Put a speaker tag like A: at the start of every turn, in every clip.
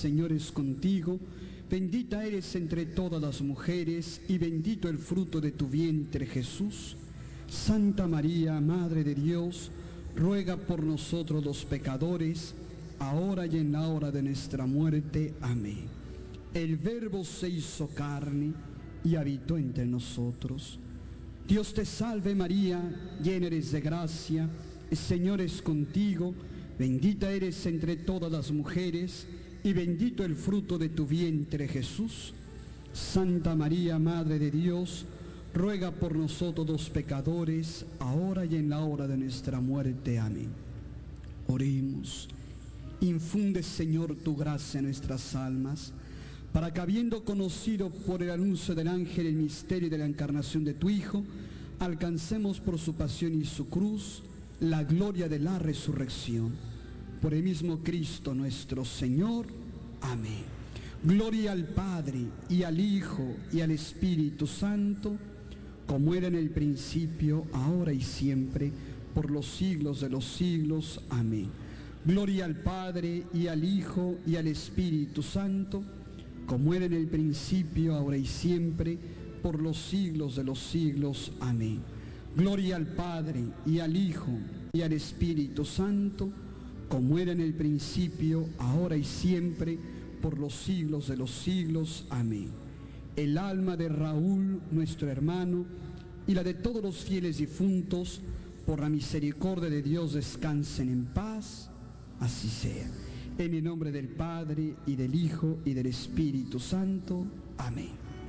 A: Señor es contigo, bendita eres entre todas las mujeres y bendito el fruto de tu vientre, Jesús. Santa María, Madre de Dios, ruega por nosotros los pecadores, ahora y en la hora de nuestra muerte. Amén. El Verbo se hizo carne y habitó entre nosotros. Dios te salve María, llena eres de gracia, el Señor es contigo, bendita eres entre todas las mujeres y bendito el fruto de tu vientre, Jesús. Santa María, Madre de Dios, ruega por nosotros los pecadores, ahora y en la hora de nuestra muerte. Amén. Oremos. Infunde, Señor, tu gracia en nuestras almas, para que, habiendo conocido por el anuncio del ángel el misterio de la encarnación de tu Hijo, alcancemos por su pasión y su cruz la gloria de la resurrección. Por el mismo Cristo nuestro Señor. Amén. Gloria al Padre, y al Hijo, y al Espíritu Santo, como era en el principio, ahora y siempre, por los siglos de los siglos. Amén. Gloria al Padre, y al Hijo, y al Espíritu Santo, como era en el principio, ahora y siempre, por los siglos de los siglos. Amén. Gloria al Padre, y al Hijo, y al Espíritu Santo, como era en el principio, ahora y siempre, por los siglos de los siglos. Amén. El alma de Raúl, nuestro hermano, y la de todos los fieles difuntos, por la misericordia de Dios, descansen en paz. Así sea. En el nombre del Padre, y del Hijo, y del Espíritu Santo. Amén.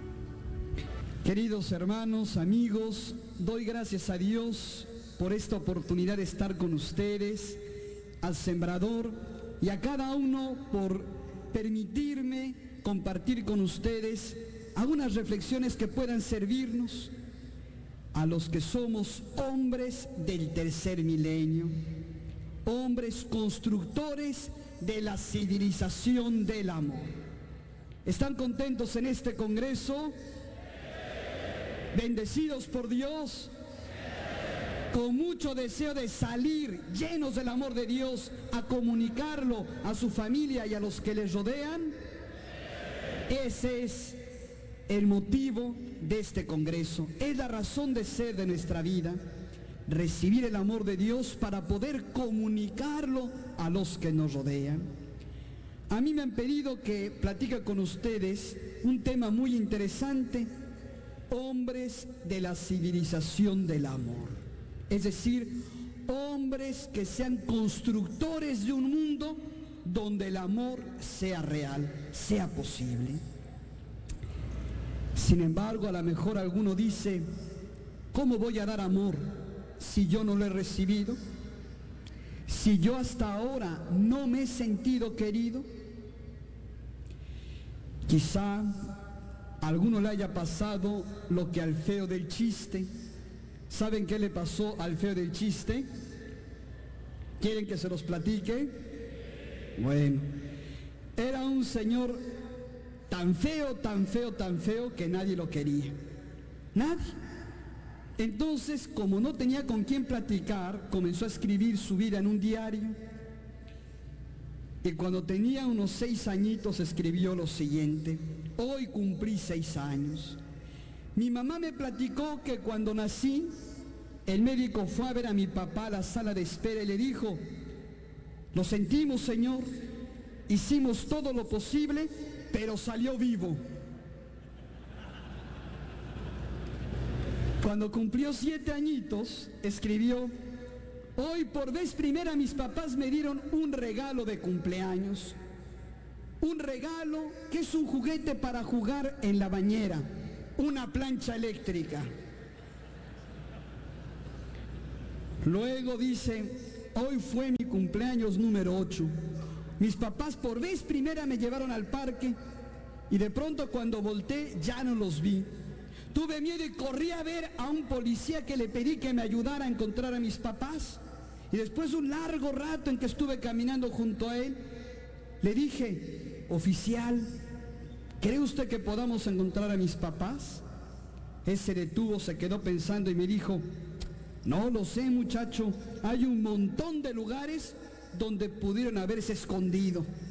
A: Queridos hermanos, amigos, doy gracias a Dios por esta oportunidad de estar con ustedes, al Sembrador y a cada uno por permitirme compartir con ustedes algunas reflexiones que puedan servirnos a los que somos hombres del tercer milenio, hombres constructores de la civilización del amor. ¿Están contentos en este congreso? ¿Bendecidos por Dios? Con mucho deseo de salir llenos del amor de Dios a comunicarlo a su familia y a los que les rodean. Ese es el motivo de este congreso, es la razón de ser de nuestra vida, recibir el amor de Dios para poder comunicarlo a los que nos rodean. A mí me han pedido que platique con ustedes un tema muy interesante: hombres de la civilización del amor. Es decir, hombres que sean constructores de un mundo donde el amor sea real, sea posible. Sin embargo, a lo mejor alguno dice: ¿cómo voy a dar amor si yo no lo he recibido? Si yo hasta ahora no me he sentido querido. Quizá a alguno le haya pasado lo que al feo del chiste. ¿Saben qué le pasó al feo del chiste? ¿Quieren que se los platique? Bueno, era un señor tan feo, tan feo, tan feo que nadie lo quería. Nadie. Entonces, como no tenía con quién platicar, comenzó a escribir su vida en un diario. Y cuando tenía unos 6 añitos escribió lo siguiente: hoy cumplí 6 años. Mi mamá me platicó que cuando nací, el médico fue a ver a mi papá a la sala de espera y le dijo: lo sentimos, señor, hicimos todo lo posible, pero salió vivo. Cuando cumplió 7 añitos, escribió: hoy por vez primera mis papás me dieron un regalo de cumpleaños. Un regalo que es un juguete para jugar en la bañera, una plancha eléctrica. Luego dice: hoy fue mi cumpleaños número 8. Mis papás por vez primera me llevaron al parque y de pronto cuando volteé ya no los vi. Tuve miedo y corrí a ver a un policía que le pedí que me ayudara a encontrar a mis papás. Y después de un largo rato en que estuve caminando junto a él, le dije: oficial, ¿cree usted que podamos encontrar a mis papás? Él se detuvo, se quedó pensando y me dijo: no lo sé, muchacho, hay un montón de lugares donde pudieron haberse escondido.